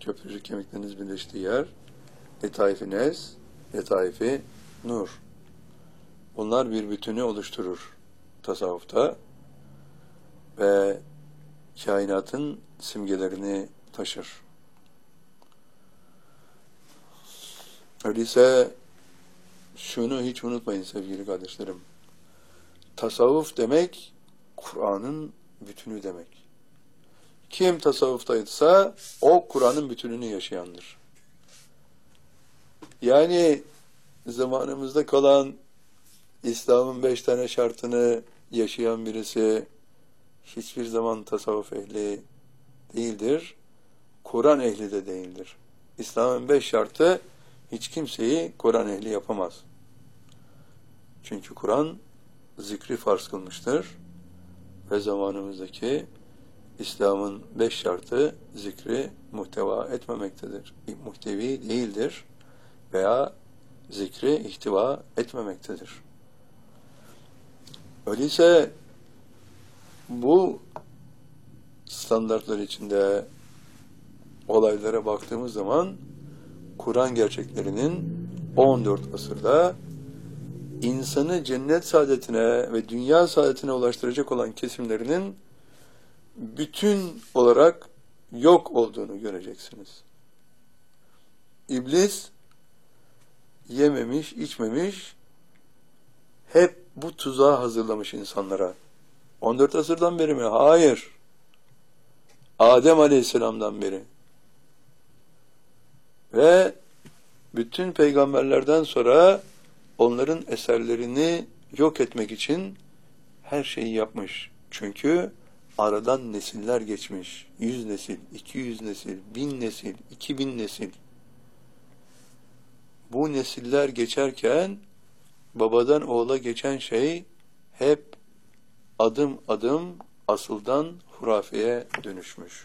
köprücük kemikleriniz birleştiği yer, Letaif-i Nez, Letaif-i Nur. Bunlar bir bütünü oluşturur tasavvufta ve kainatın simgelerini taşır. Öyleyse şunu hiç unutmayın sevgili kardeşlerim. Tasavvuf demek, Kur'an'ın bütünü demek. Kim tasavvuftaysa o Kur'an'ın bütününü yaşayandır. Yani zamanımızda kalan İslam'ın 5 tane şartını yaşayan birisi hiçbir zaman tasavvuf ehli değildir. Kur'an ehli de değildir. İslam'ın 5 şartı hiç kimseyi Kur'an ehli yapamaz. Çünkü Kur'an zikri farz kılmıştır ve zamanımızdaki İslam'ın 5 şartı zikri muhteva etmemektedir. Muhtevi değildir veya zikri ihtiva etmemektedir. Öyleyse bu standartlar içinde olaylara baktığımız zaman Kur'an gerçeklerinin 14 asırda insanı cennet saadetine ve dünya saadetine ulaştıracak olan kesimlerinin bütün olarak yok olduğunu göreceksiniz. İblis yememiş, içmemiş, hep bu tuzağı hazırlamış insanlara. 14 asırdan beri mi? Hayır. Adem Aleyhisselam'dan beri. Ve bütün peygamberlerden sonra onların eserlerini yok etmek için her şeyi yapmış. Çünkü aradan nesiller geçmiş. 100 nesil, 200 nesil, 1000 nesil, 2000 nesil. Bu nesiller geçerken babadan oğula geçen şey hep adım adım asıldan hurafeye dönüşmüş.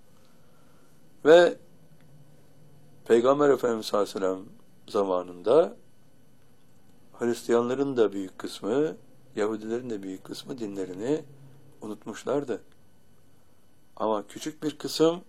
Ve Peygamber Efendimiz sallallahu aleyhi ve sellem zamanında Hristiyanların da büyük kısmı, Yahudilerin de büyük kısmı dinlerini unutmuşlardı. Ama küçük bir kısım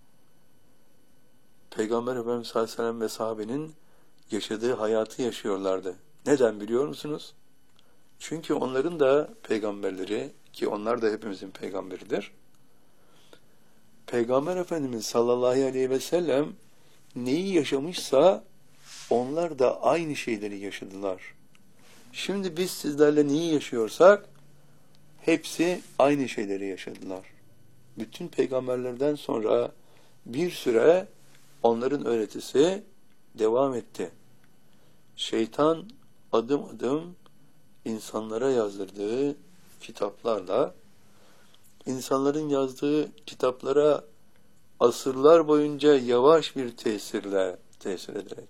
Peygamber Efendimiz sallallahu aleyhi ve sellem ve sahabenin yaşadığı hayatı yaşıyorlardı. Neden biliyor musunuz? Çünkü onların da peygamberleri, ki onlar da hepimizin peygamberidir. Peygamber Efendimiz sallallahu aleyhi ve sellem neyi yaşamışsa onlar da aynı şeyleri yaşadılar. Şimdi biz sizlerle neyi yaşıyorsak hepsi aynı şeyleri yaşadılar. Bütün peygamberlerden sonra bir süre onların öğretisi devam etti. Şeytan adım adım insanlara yazdırdığı kitaplarla, insanların yazdığı kitaplara asırlar boyunca yavaş bir tesir ederek,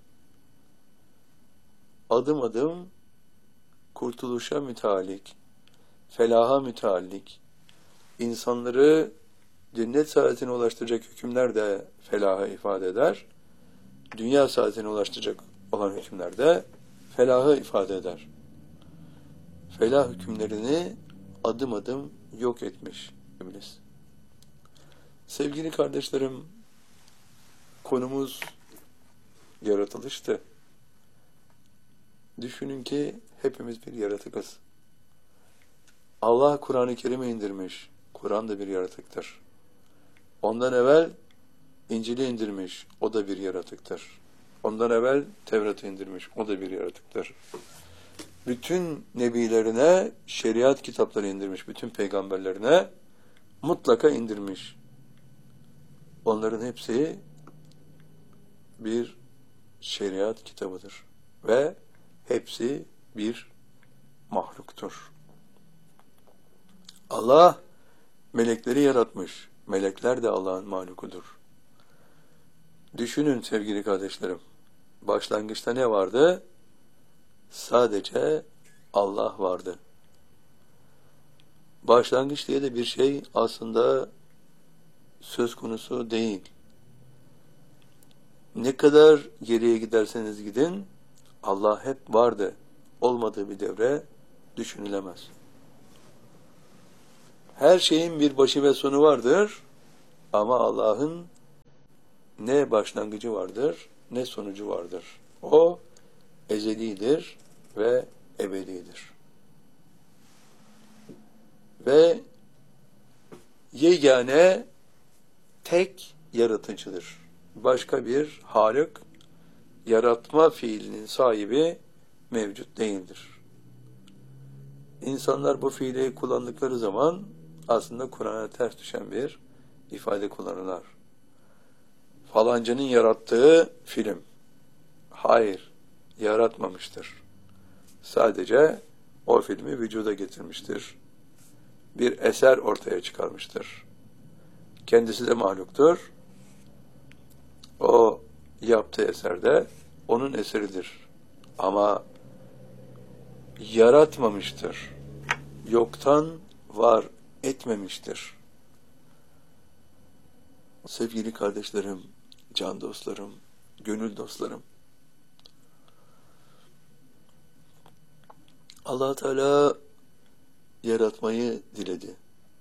adım adım kurtuluşa müteallik, felaha müteallik, insanları cennet saadetine ulaştıracak hükümler de felaha ifade eder, dünya saadetine ulaştıracak olan hükümler de felahı ifade eder. Felah hükümlerini adım adım yok etmiş İblis. Sevgili kardeşlerim, konumuz yaratılıştı. Düşünün ki hepimiz bir yaratıkız. Allah Kur'an-ı Kerim'i indirmiş. Kur'an da bir yaratıktır. Ondan evvel İncil'i indirmiş. O da bir yaratıktır. Ondan evvel Tevrat'ı indirmiş. O da bir yaratıktır. Bütün nebilerine şeriat kitapları indirmiş. Bütün peygamberlerine mutlaka indirmiş. Onların hepsi bir şeriat kitabıdır. Ve hepsi bir mahluktur. Allah melekleri yaratmış. Melekler de Allah'ın mahlukudur. Düşünün sevgili kardeşlerim. Başlangıçta ne vardı? Sadece Allah vardı. Başlangıç diye de bir şey aslında söz konusu değil. Ne kadar geriye giderseniz gidin, Allah hep vardı. Olmadığı bir devre düşünülemez. Her şeyin bir başı ve sonu vardır ama Allah'ın ne başlangıcı vardır, ne sonucu vardır. O ezelidir ve ebedidir. Ve yegane tek yaratıcıdır. Başka bir Halık, yaratma fiilinin sahibi mevcut değildir. İnsanlar bu fiili kullandıkları zaman aslında Kur'an'a ters düşen bir ifade kullanırlar. Falancanın yarattığı film. Hayır, yaratmamıştır. Sadece o filmi vücuda getirmiştir. Bir eser ortaya çıkarmıştır. Kendisi de mahluktur. O yaptığı eserde onun eseridir. Ama yaratmamıştır. Yoktan var etmemiştir. Sevgili kardeşlerim, can dostlarım, gönül dostlarım. Allah Teala yaratmayı diledi.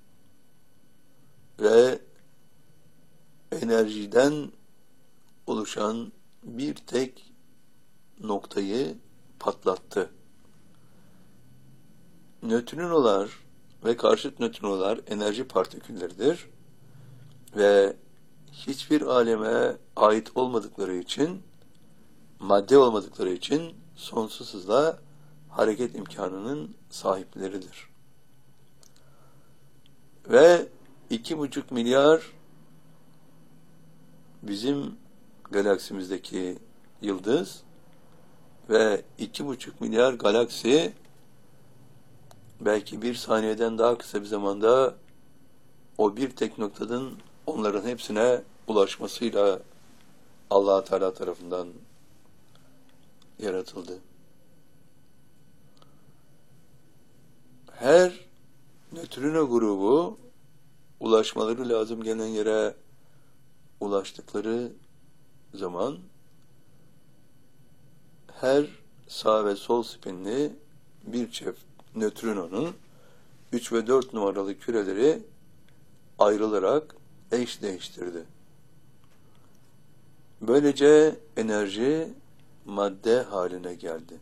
Ve enerjiden oluşan bir tek noktayı patlattı. Nötrinolar ve karşıt nötrinolar enerji partikülleridir ve hiçbir aleme ait olmadıkları için, madde olmadıkları için sonsuz hızla hareket imkanının sahipleridir. Ve 2,5 milyar bizim galaksimizdeki yıldız ve 2,5 milyar galaksi belki bir saniyeden daha kısa bir zamanda o bir tek noktanın onların hepsine ulaşmasıyla Allah Teala tarafından yaratıldı. Her nötrino grubu ulaşmaları lazım gelen yere ulaştıkları zaman her sağ ve sol spinli bir çift nötrinonun 3 ve 4 numaralı küreleri ayrılarak eş değiştirdi. Böylece enerji madde haline geldi.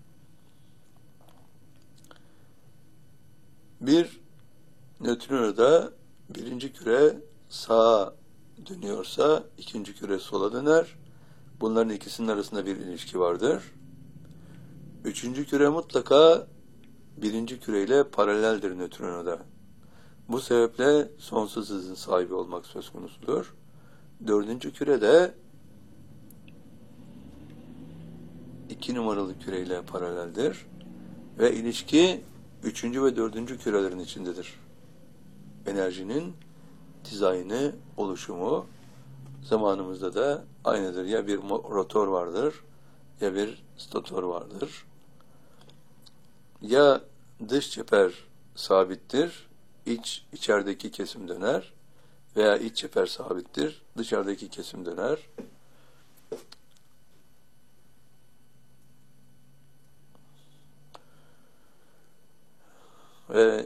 Bir nötrinoda birinci küre sağa dönüyorsa ikinci küre sola döner. Bunların ikisinin arasında bir ilişki vardır. Üçüncü küre mutlaka birinci küreyle paraleldir nötrinoda. Bu sebeple sonsuz hızın sahibi olmak söz konusudur. Dördüncü küre de 2 numaralı küreyle paraleldir. Ve ilişki 3. ve 4. kürelerin içindedir. Enerjinin dizaynı, oluşumu zamanımızda da aynıdır. Ya bir rotor vardır, ya bir stator vardır. Ya dış çeper sabittir, içerideki kesim döner veya iç çeper sabittir, dışarıdaki kesim döner. Ve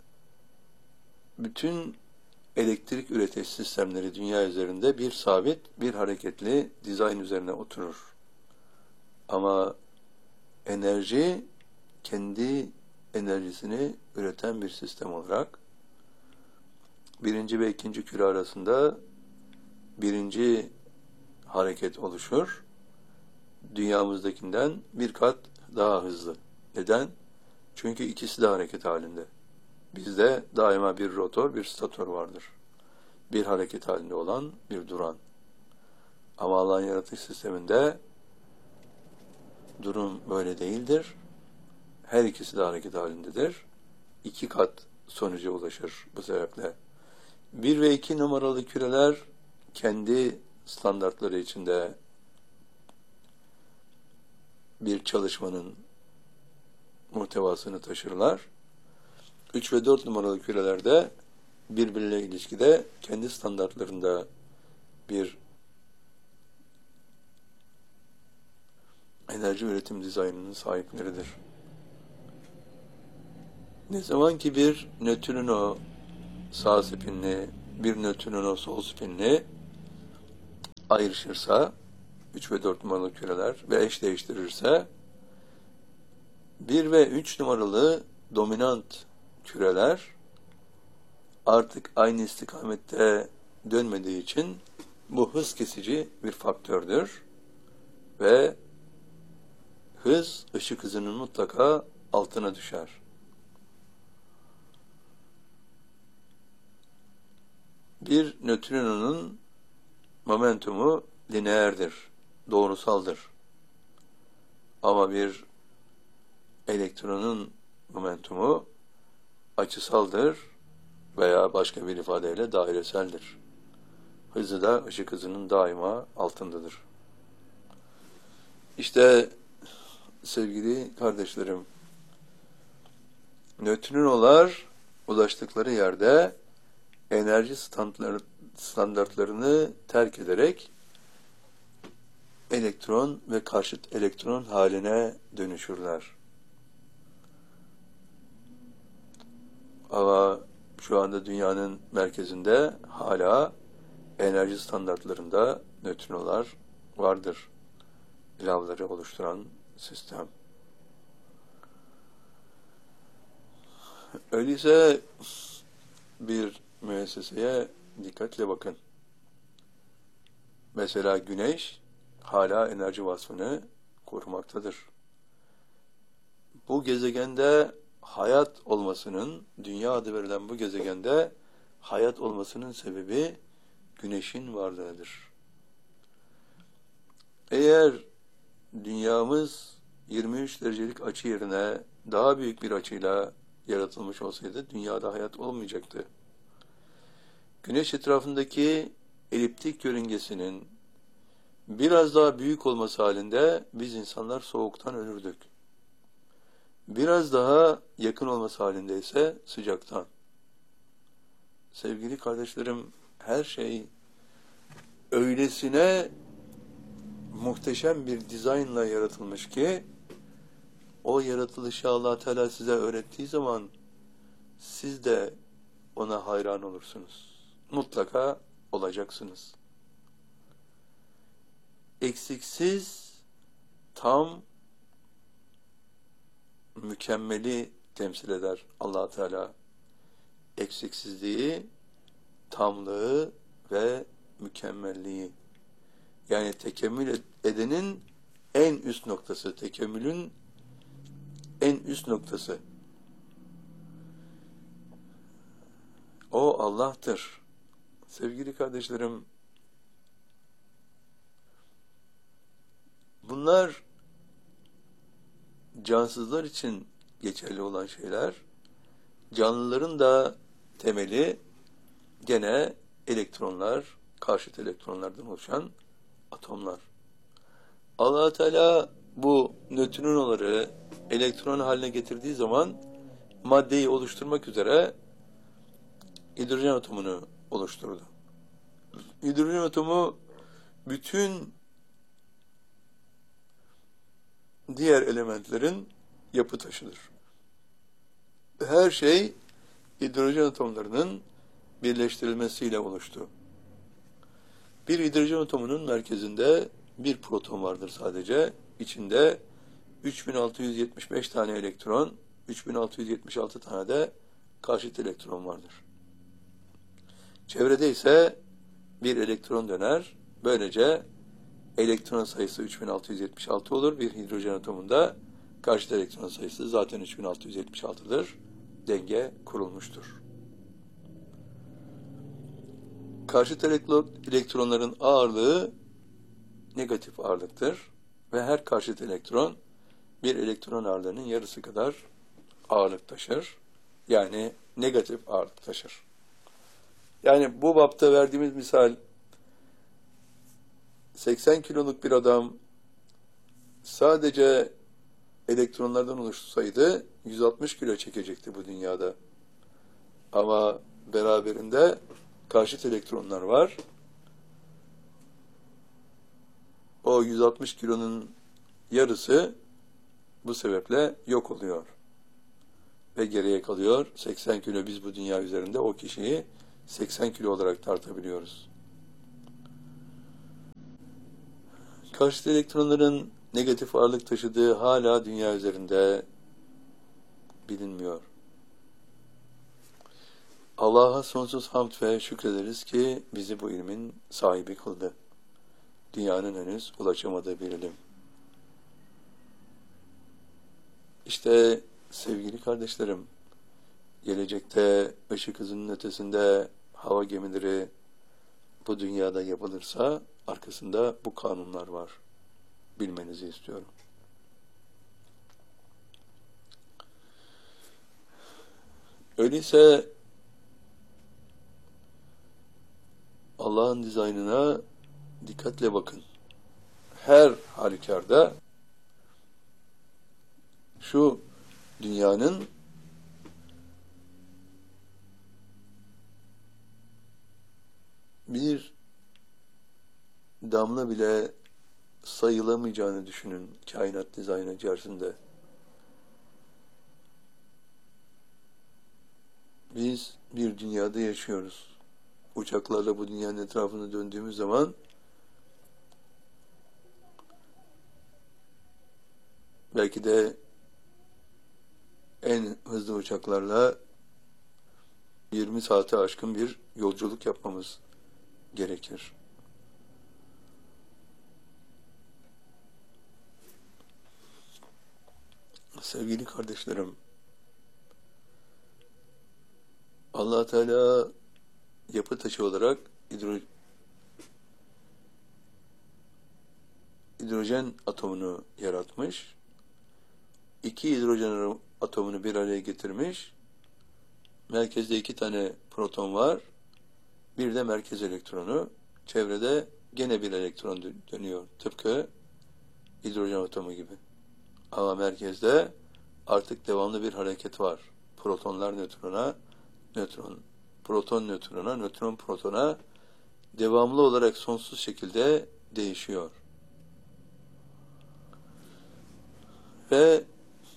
bütün elektrik üretici sistemleri dünya üzerinde bir sabit, bir hareketli dizayn üzerine oturur. Ama enerji kendi enerjisini üreten bir sistem olarak birinci ve ikinci küre arasında birinci hareket oluşur. Dünyamızdakinden bir kat daha hızlı. Neden? Çünkü ikisi de hareket halinde. Bizde daima bir rotor, bir stator vardır. Bir hareket halinde olan, bir duran. Ama Allah'ın yaratış sisteminde durum böyle değildir. Her ikisi de hareket halindedir. 2 kat sonuca ulaşır bu sebeple. 1 ve 2 numaralı küreler kendi standartları içinde bir çalışmanın muhtevasını taşırlar. 3 ve 4 numaralı kürelerde birbiriyle ilişkide kendi standartlarında bir enerji üretim dizaynının sahipleridir. Ne zaman ki bir nötrino sağ spinli, bir nötrino sol spinli ayrışırsa 3 ve 4 numaralı küreler ve eş değiştirirse 1 ve 3 numaralı dominant küreler artık aynı istikamette dönmediği için bu hız kesici bir faktördür ve hız ışık hızının mutlaka altına düşer. Bir nötrinonun momentumu lineerdir, doğrusaldır. Ama bir elektronun momentumu açısaldır veya başka bir ifadeyle daireseldir. Hızı da ışık hızının daima altındadır. İşte sevgili kardeşlerim, nötrinolar ulaştıkları yerde enerji standartlarını terk ederek elektron ve karşıt elektron haline dönüşürler. Ama şu anda dünyanın merkezinde hala enerji standartlarında nötrinolar vardır. Lavları oluşturan sistem. Öyleyse bir müesseseye dikkatle bakın. Mesela Güneş hala enerji vasfını korumaktadır. Bu gezegende hayat olmasının, dünya adı verilen bu gezegende hayat olmasının sebebi Güneş'in varlığıdır. Eğer dünyamız 23 derecelik açı yerine daha büyük bir açıyla yaratılmış olsaydı dünyada hayat olmayacaktı. Güneş etrafındaki eliptik yörüngesinin biraz daha büyük olması halinde biz insanlar soğuktan ölürdük. Biraz daha yakın olması halinde ise sıcaktan. Sevgili kardeşlerim, her şey öylesine muhteşem bir dizaynla yaratılmış ki o yaratılışı Allah Teala size öğrettiği zaman siz de ona hayran olursunuz. Mutlaka olacaksınız. Eksiksiz, tam, mükemmeli temsil eder Allah Teala. Eksiksizliği, tamlığı ve mükemmelliği. Yani tekemmül edenin en üst noktası, tekemmülün en üst noktası. O Allah'tır. Sevgili kardeşlerim, bunlar cansızlar için geçerli olan şeyler. Canlıların da temeli gene elektronlar, karşıt elektronlardan oluşan atomlar. Allah Teala bu nötrinoları elektron haline getirdiği zaman maddeyi oluşturmak üzere hidrojen atomunu oluşturdu. Hidrojen atomu bütün diğer elementlerin yapı taşıdır. Her şey hidrojen atomlarının birleştirilmesiyle oluştu. Bir hidrojen atomunun merkezinde bir proton vardır sadece. İçinde 3675 tane elektron, 3676 tane de karşıt elektron vardır. Çevrede ise bir elektron döner. Böylece elektron sayısı 3676 olur. Bir hidrojen atomunda karşıt elektron sayısı zaten 3676'dır. Denge kurulmuştur. Karşıt elektronların ağırlığı negatif ağırlıktır ve her karşıt elektron bir elektron ağırlığının yarısı kadar ağırlık taşır. Yani negatif ağırlık taşır. Yani bu bapta verdiğimiz misal 80 kiloluk bir adam sadece elektronlardan oluşsaydı 160 kilo çekecekti bu dünyada. Ama beraberinde karşıt elektronlar var. O 160 kilonun yarısı bu sebeple yok oluyor. Ve geriye kalıyor 80 kilo. Biz bu dünya üzerinde o kişiyi 80 kilo olarak tartabiliyoruz. Karşıt elektronların negatif ağırlık taşıdığı hala dünya üzerinde bilinmiyor. Allah'a sonsuz hamd ve şükrederiz ki bizi bu ilmin sahibi kıldı. Dünyanın henüz ulaşamadığı bir ilim. İşte sevgili kardeşlerim, gelecekte ışık hızının ötesinde hava gemileri bu dünyada yapılırsa arkasında bu kanunlar var. Bilmenizi istiyorum. Öyleyse Allah'ın dizaynına dikkatle bakın. Her halükarda şu dünyanın bir damla bile sayılamayacağını düşünün kainat dizaynı içerisinde. Biz bir dünyada yaşıyoruz. Uçaklarla bu dünyanın etrafında döndüğümüz zaman belki de en hızlı uçaklarla 20 saate aşkın bir yolculuk yapmamız gerekir. Sevgili kardeşlerim, Allah Teala yapı taşı olarak hidrojen atomunu yaratmış. 2 hidrojen atomunu bir araya getirmiş. Merkezde 2 tane proton var. Bir de merkez elektronu. Çevrede gene bir elektron dönüyor. Tıpkı hidrojen atomu gibi. Ama merkezde artık devamlı bir hareket var. Protonlar nötrona, proton nötrona, nötron protona devamlı olarak sonsuz şekilde değişiyor. Ve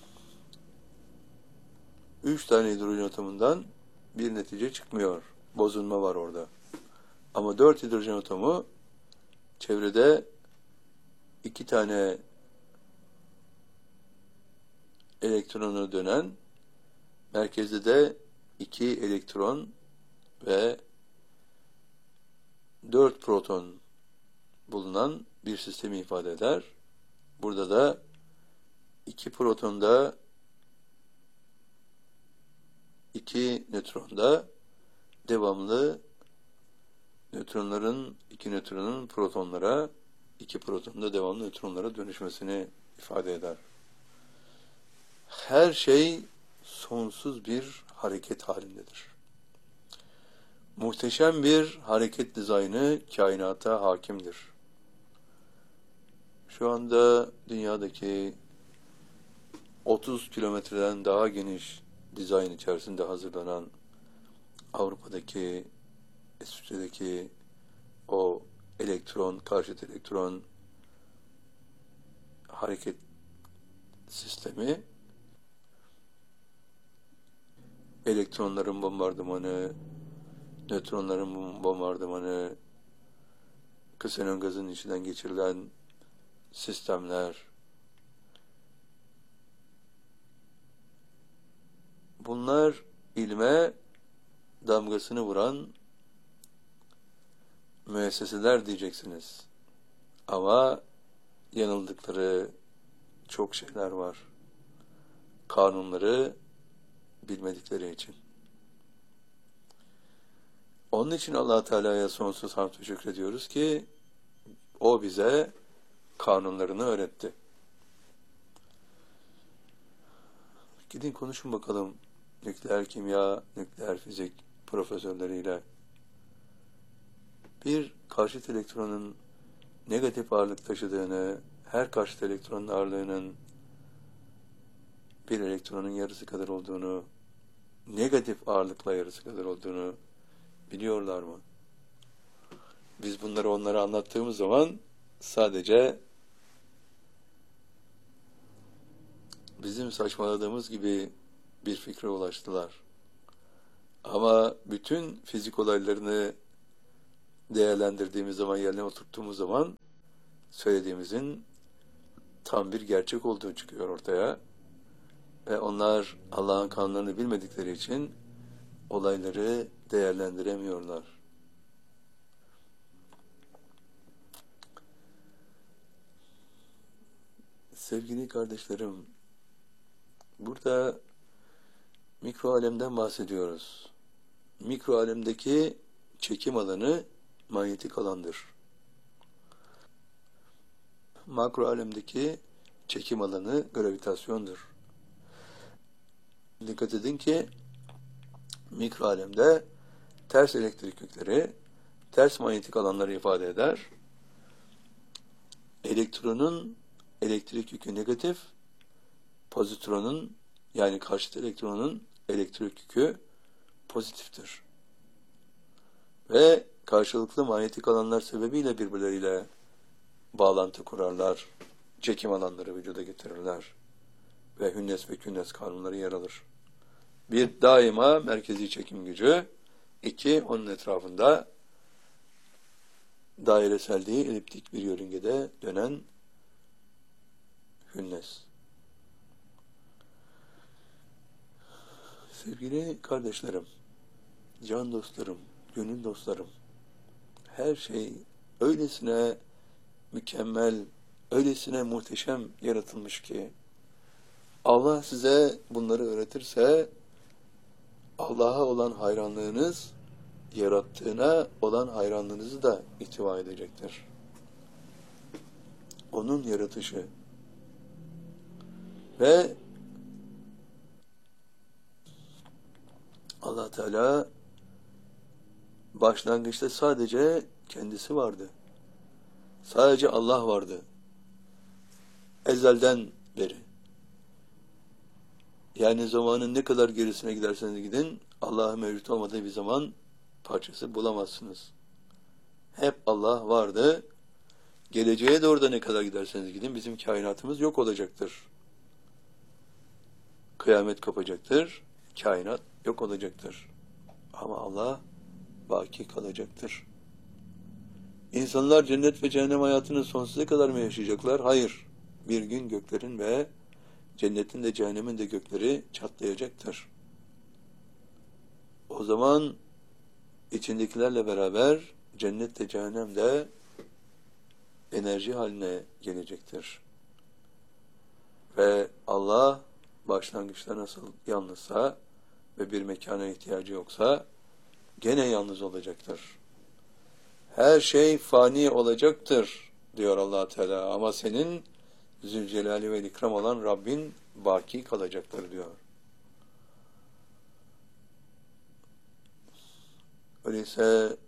3 tane hidrojen atomundan bir netice çıkmıyor. Bozulma var orada. Ama 4 hidrojen atomu çevrede 2 tane elektronu dönen, merkezde de 2 elektron ve 4 proton bulunan bir sistemi ifade eder. Burada da 2 protonda 2 nötronda devamlı iki nötronun protonlara, 2 protonda devamlı nötronlara dönüşmesini ifade eder. Her şey sonsuz bir hareket halindedir. Muhteşem bir hareket dizaynı kainata hakimdir. Şu anda dünyadaki 30 kilometreden daha geniş dizayn içerisinde hazırlanan Avrupa'daki, İsviçre'deki o karşıt elektron hareket sistemi, elektronların bombardımanı, nötronların bombardımanı, ksenon gazının içinden geçirilen sistemler, bunlar ilme damgasını vuran müesseseler diyeceksiniz. Ama yanıldıkları çok şeyler var. Kanunları bilmedikleri için. Onun için Allah Teala'ya sonsuz hamd ve şükrediyoruz ki o bize kanunlarını öğretti. Gidin konuşun bakalım nükleer kimya, nükleer fizik profesörleriyle. Bir karşıt elektronun negatif ağırlık taşıdığını, her karşıt elektronun ağırlığının bir elektronun yarısı kadar olduğunu, negatif ağırlıkla yarısı kadar olduğunu biliyorlar mı? Biz bunları onlara anlattığımız zaman sadece bizim saçmaladığımız gibi bir fikre ulaştılar. Ama bütün fizik olaylarını değerlendirdiğimiz zaman, yerine oturttuğumuz zaman söylediğimizin tam bir gerçek olduğu çıkıyor ortaya. Ve onlar Allah'ın kanunlarını bilmedikleri için olayları değerlendiremiyorlar. Sevgili kardeşlerim, burada mikro alemden bahsediyoruz. Mikro alemdeki çekim alanı manyetik alandır. Makro alemdeki çekim alanı gravitasyondur. Dikkat edin ki mikro alemde ters elektrik yükleri, ters manyetik alanları ifade eder. Elektronun elektrik yükü negatif, pozitronun yani karşıt elektronun elektrik yükü pozitiftir. Ve karşılıklı manyetik alanlar sebebiyle birbirleriyle bağlantı kurarlar, çekim alanları vücuda getirirler ve hünnes ve künnes kanunları yer alır. Bir, daima merkezi çekim gücü. İki, onun etrafında dairesel değil, eliptik bir yörüngede dönen hünnes. Sevgili kardeşlerim, can dostlarım, gönül dostlarım, her şey öylesine mükemmel, öylesine muhteşem yaratılmış ki Allah size bunları öğretirse Allah'a olan hayranlığınız yarattığına olan hayranlığınızı da ihtiva edecektir. Onun yaratışı ve Allah Teala başlangıçta sadece kendisi vardı. Sadece Allah vardı. Ezelden beri. Yani zamanın ne kadar gerisine giderseniz gidin, Allah'ın mevcut olmadığı bir zaman parçası bulamazsınız. Hep Allah vardı. Geleceğe doğru da ne kadar giderseniz gidin, bizim kainatımız yok olacaktır. Kıyamet kopacaktır, kainat yok olacaktır. Ama Allah baki kalacaktır. İnsanlar cennet ve cehennem hayatını sonsuza kadar mı yaşayacaklar? Hayır. Bir gün göklerin ve cennetin de cehennemin de gökleri çatlayacaktır. O zaman içindekilerle beraber cennet de cehennem de enerji haline gelecektir. Ve Allah başlangıçta nasıl yalnızsa ve bir mekana ihtiyacı yoksa gene yalnız olacaktır. Her şey fani olacaktır diyor Allah Teala ama senin Zülcelali ve İkram olan Rabbin baki kalacaktır diyor. Öyleyse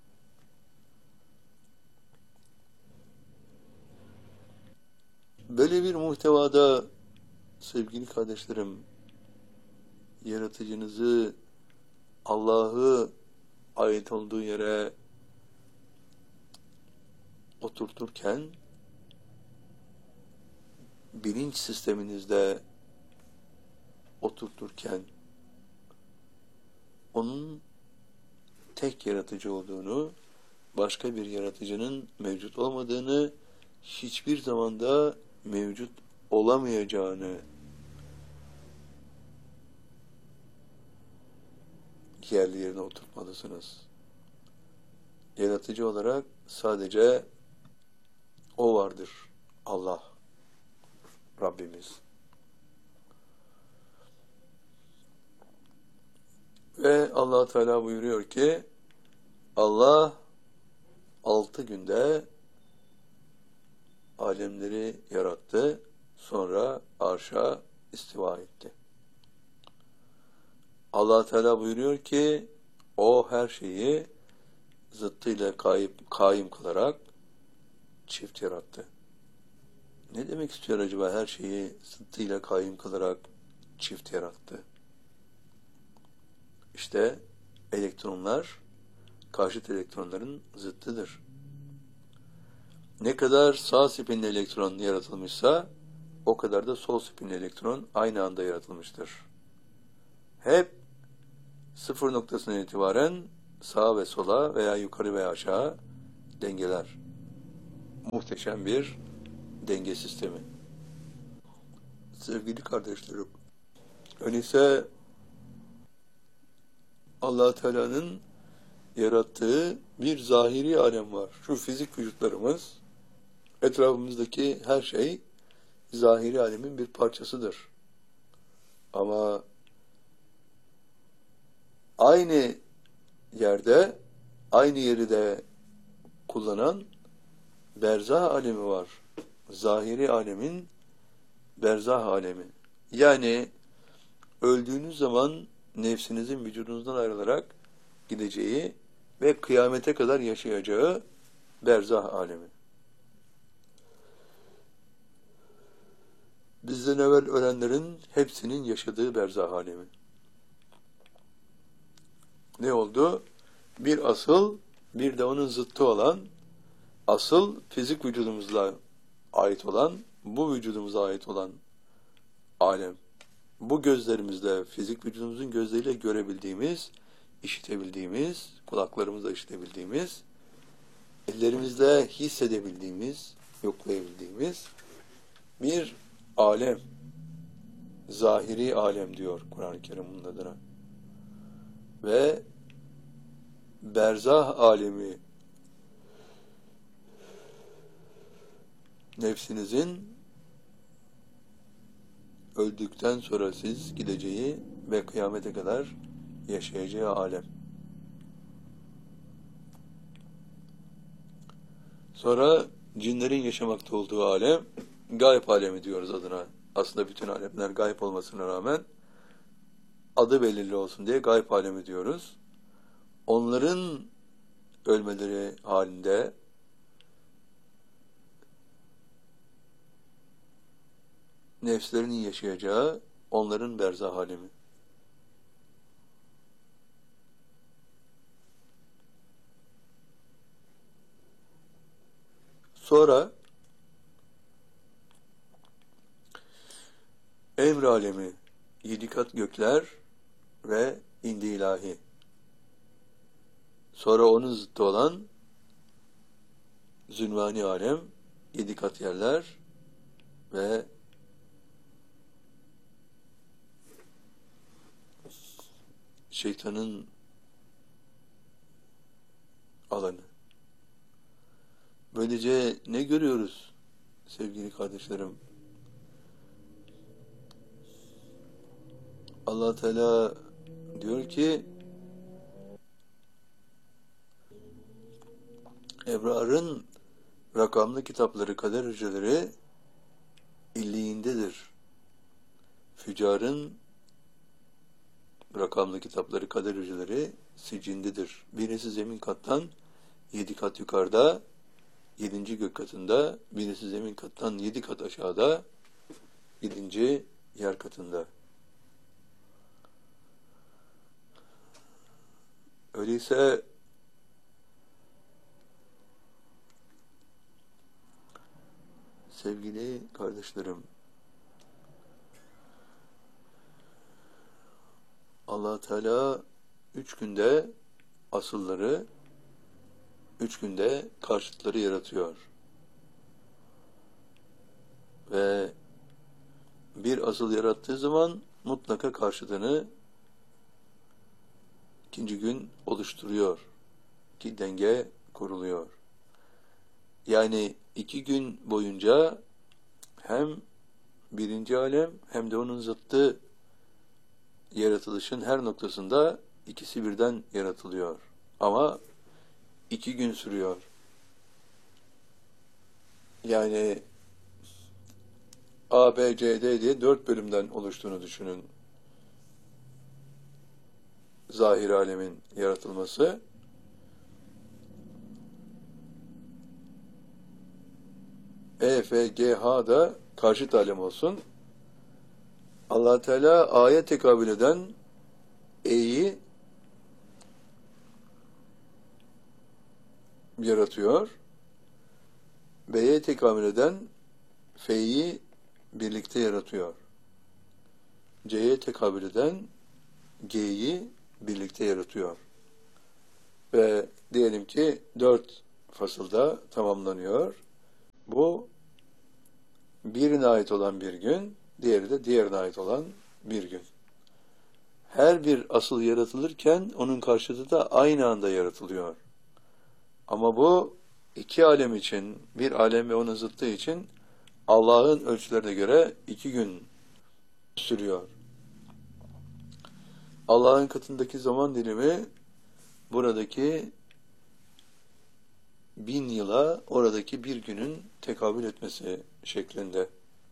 böyle bir muhtevada sevgili kardeşlerim, yaratıcınızı, Allah'ı ait olduğu yere oturturken bilinç sisteminizde oturturken onun tek yaratıcı olduğunu, başka bir yaratıcının mevcut olmadığını, hiçbir zamanda mevcut olamayacağını yerli yerine oturtmalısınız. Yaratıcı olarak sadece O vardır. Allah. Rabbimiz. Ve Allah Teala buyuruyor ki Allah 6 günde alemleri yarattı. Sonra arşa istiva etti. Allah Teala buyuruyor ki o her şeyi zıttıyla kaim kılarak çift yarattı. Ne demek istiyor acaba her şeyi zıttıyla kaim kılarak çift yarattı? İşte elektronlar karşıt elektronların zıttıdır. Ne kadar sağ spinli elektron yaratılmışsa o kadar da sol spinli elektron aynı anda yaratılmıştır. Hep sıfır noktasından itibaren sağa ve sola veya yukarı veya aşağı dengeler. muhteşem bir denge sistemi. Sevgili kardeşlerim, öyleyse Allah Teala'nın yarattığı bir zahiri alem var. Şu fizik vücutlarımız, etrafımızdaki her şey zahiri alemin bir parçasıdır. Ama aynı yerde, aynı yeri de kullanan berzah alemi var. Zahiri alemin berzah alemi. Yani öldüğünüz zaman nefsinizin vücudunuzdan ayrılarak gideceği ve kıyamete kadar yaşayacağı berzah alemi. Bizden evvel ölenlerin hepsinin yaşadığı berzah alemi. Ne oldu? Bir asıl, bir de onun zıttı olan, asıl fizik vücudumuzla ait olan, bu vücudumuza ait olan alem. Bu gözlerimizle, fizik vücudumuzun gözleriyle görebildiğimiz, işitebildiğimiz, kulaklarımızla işitebildiğimiz, ellerimizle hissedebildiğimiz, yoklayabildiğimiz bir alem. Zahiri alem diyor Kur'an-ı Kerim bunun adına. Ve berzah alemi, nefsinizin öldükten sonra siz gideceği ve kıyamete kadar yaşayacağı alem. Sonra cinlerin yaşamakta olduğu alem, gayb alemi diyoruz adına. Aslında bütün alemler gayb olmasına rağmen adı belirli olsun diye gayb alemi diyoruz. Onların ölmeleri halinde nefslerinin yaşayacağı onların berzah alemi. Sonra emr alemi, 7 kat gökler ve indi ilahi. Sonra onun zıttı olan zünvani alem, 7 kat yerler ve şeytanın alanı. Böylece ne görüyoruz sevgili kardeşlerim? Allah Teala diyor ki Ebrar'ın rakamlı kitapları, kader hücreleri illiğindedir. Fücarın rakamlı kitapları, kader hücreleri sicindedir. Birisi zemin kattan 7 kat yukarıda, 7. gök katında, birisi zemin kattan 7 kat aşağıda, 7. yer katında. Öyleyse sevgili kardeşlerim, Allah Teala 3 günde asılları, 3 günde karşıtları yaratıyor. Ve bir asıl yarattığı zaman mutlaka karşıtını ikinci gün oluşturuyor ki denge kuruluyor. Yani 2 gün boyunca hem birinci alem hem de onun zıttı yaratılışın her noktasında ikisi birden yaratılıyor. Ama 2 gün sürüyor. Yani A, B, C, D diye 4 bölümden oluştuğunu düşünün. Zahir alemin yaratılması. E, F, G, H da karşıt alem olsun. Allah Teala A'ya tekabül eden E'yi yaratıyor. B'ye tekabül eden F'yi birlikte yaratıyor. C'ye tekabül eden G'yi birlikte yaratıyor. Ve diyelim ki 4 fasılda tamamlanıyor. Bu birine ait olan bir gün, diğeri de diğerine ait olan bir gün. Her bir asıl yaratılırken onun karşıtı da aynı anda yaratılıyor. Ama bu iki alem için, bir alem ve onun zıttı için Allah'ın ölçülerine göre 2 gün sürüyor. Allah'ın katındaki zaman dilimi buradaki 1000 yıla oradaki bir günün tekabül etmesi şeklinde.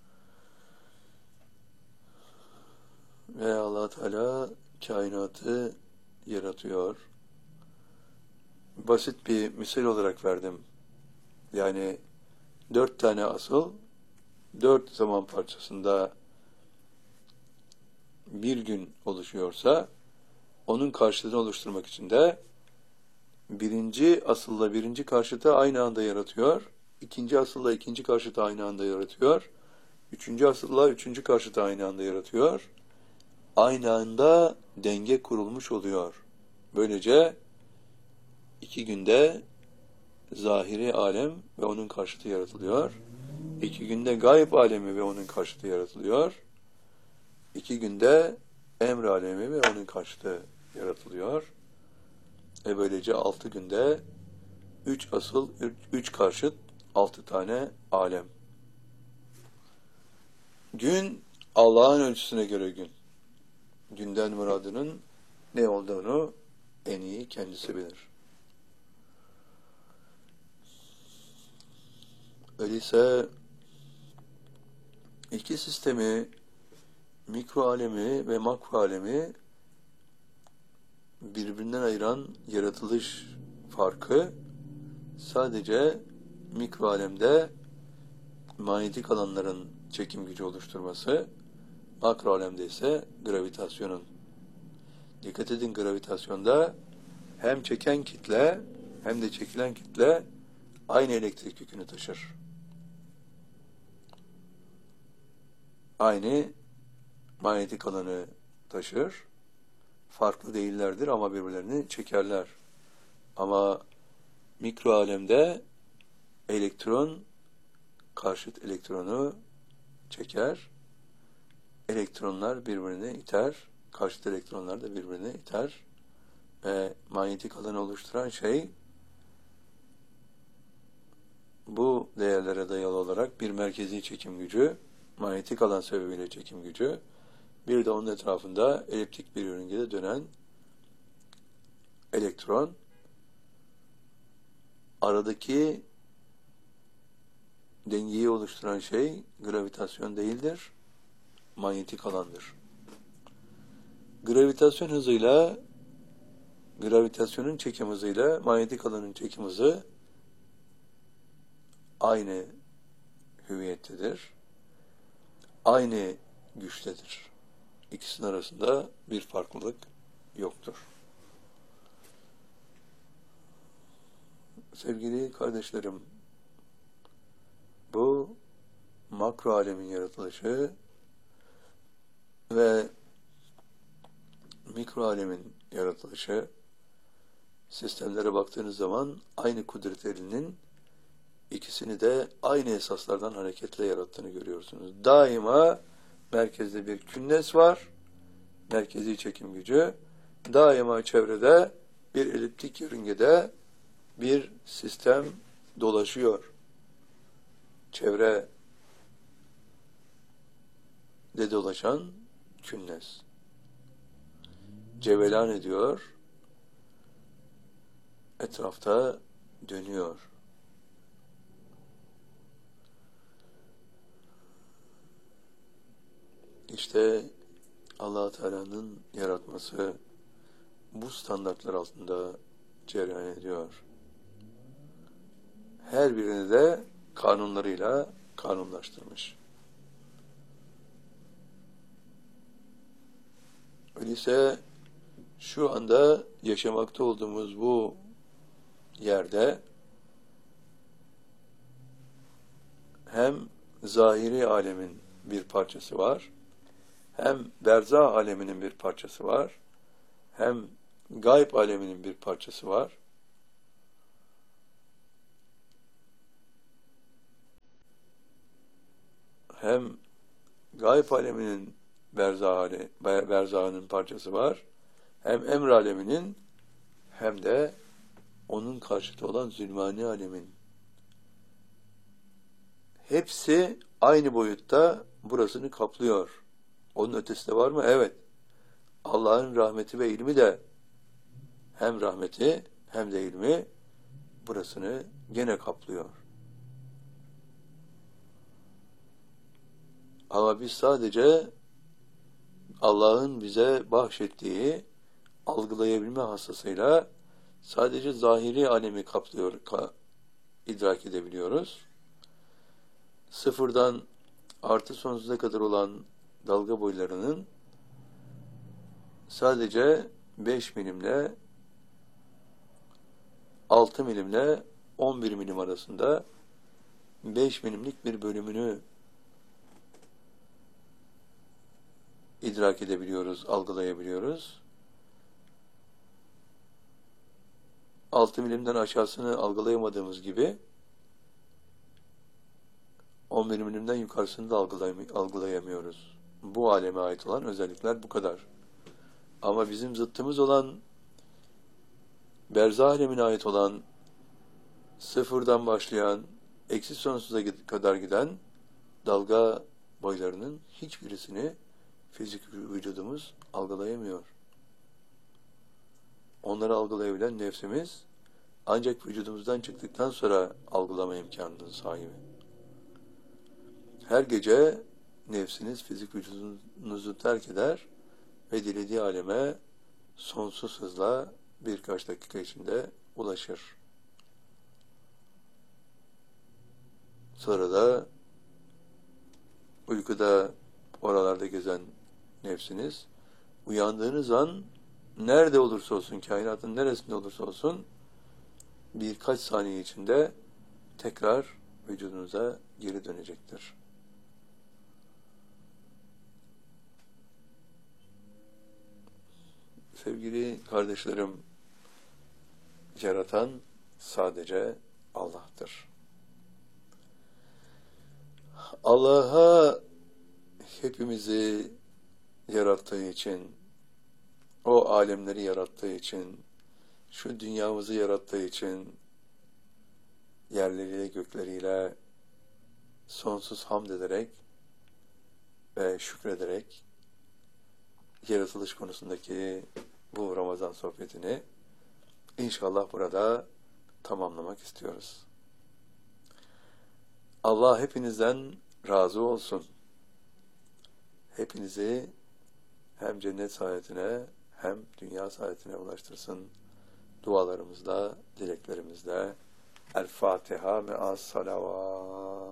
Ve Allah Teala kainatı yaratıyor. Basit bir misal olarak verdim. Yani 4 tane asıl, 4 zaman parçasında bir gün oluşuyorsa, onun karşılığını oluşturmak için de birinci asılla birinci karşıtı aynı anda yaratıyor, ikinci asılla ikinci karşıtı aynı anda yaratıyor, üçüncü asılla üçüncü karşıtı aynı anda yaratıyor, aynı anda denge kurulmuş oluyor. Böylece 2 günde zahiri alem ve onun karşıtı yaratılıyor. 2 günde gayb alemi ve onun karşıtı yaratılıyor. 2 günde emr alemi ve onun karşıtı yaratılıyor. Böylece 6 günde 3 asıl, 3 karşıt, 6 tane alem. Gün, Allah'ın ölçüsüne göre gün. Günden muradının ne olduğunu en iyi kendisi bilir. Öyleyse iki sistemi, mikro alemi ve makro alemi birbirinden ayıran yaratılış farkı sadece mikro alemde manyetik alanların çekim gücü oluşturması, makro alemde ise gravitasyonun. Dikkat edin, gravitasyonda hem çeken kitle hem de çekilen kitle aynı elektrik yükünü taşır. Aynı manyetik alanı taşır. Farklı değillerdir ama birbirlerini çekerler. Ama mikro alemde elektron karşıt elektronu çeker. Elektronlar birbirini iter. Karşıt elektronlar da birbirini iter. Ve manyetik alanı oluşturan şey bu değerlere dayalı olarak bir merkezi çekim gücü, manyetik alan sebebiyle çekim gücü, bir de onun etrafında eliptik bir yörüngede dönen elektron, aradaki dengeyi oluşturan şey gravitasyon değildir, manyetik alandır. Gravitasyon hızıyla, gravitasyonun çekim hızıyla manyetik alanın çekim hızı aynı hüviyettedir, aynı güçtedir. İkisinin arasında bir farklılık yoktur. Sevgili kardeşlerim, bu makro alemin yaratılışı ve mikro alemin yaratılışı, sistemlere baktığınız zaman aynı kudret elinin ikisini de aynı esaslardan hareketle yarattığını görüyorsunuz. Daima merkezde bir künnes var, merkezi çekim gücü. Daima çevrede bir eliptik yörüngede bir sistem dolaşıyor. Çevrede dolaşan künnes. Cevelan ediyor, etrafta dönüyor. İşte Allah Teala'nın yaratması bu standartlar altında cereyan ediyor. Her birini de kanunlarıyla kanunlaştırmış. Öyleyse şu anda yaşamakta olduğumuz bu yerde hem zahiri alemin bir parçası var, hem berzah aleminin bir parçası var, hem gayb aleminin bir parçası var. hem gayb aleminin berzahının parçası var, hem emr aleminin, hem de onun karşıtı olan zulmani alemin. Hepsi aynı boyutta burasını kaplıyor. Onun ötesi de var mı? Evet. Allah'ın rahmeti ve ilmi de, hem rahmeti hem de ilmi burasını gene kaplıyor. Ama biz sadece Allah'ın bize bahşettiği algılayabilme hastasıyla sadece zahiri alemi kaplıyor, idrak edebiliyoruz. Sıfırdan artı sonsuza kadar olan dalga boylarının sadece 5 milimle 6 milimle 11 milim arasında 5 milimlik bir bölümünü idrak edebiliyoruz, algılayabiliyoruz. 6 milimden aşağısını algılayamadığımız gibi 11 milimden yukarısını da algılayamıyoruz. Bu aleme ait olan özellikler bu kadar. Ama bizim zıttımız olan, berzah alemine ait olan, sıfırdan başlayan, eksi sonsuza kadar giden dalga boylarının hiçbirisini fizik vücudumuz algılayamıyor. Onları algılayabilen nefsimiz ancak vücudumuzdan çıktıktan sonra algılama imkanının sahibi. Her gece nefsiniz fizik vücudunuzu terk eder ve dilediği aleme sonsuz hızla birkaç dakika içinde ulaşır. Sonra da uykuda oralarda gezen nefsiniz, uyandığınız an nerede olursa olsun, kainatın neresinde olursa olsun, birkaç saniye içinde tekrar vücudunuza geri dönecektir. Sevgili kardeşlerim, yaratan sadece Allah'tır. Allah'a hepimizi yarattığı için, o alemleri yarattığı için, şu dünyamızı yarattığı için, yerleriyle gökleriyle sonsuz hamd ederek ve şükrederek yaratılış konusundaki bu Ramazan sohbetini inşallah burada tamamlamak istiyoruz. Allah hepinizden razı olsun. Hepinizi hem cennet saadetine hem dünya saadetine ulaştırsın. Dualarımızla, dileklerimizle. El Fatiha me'as salavat.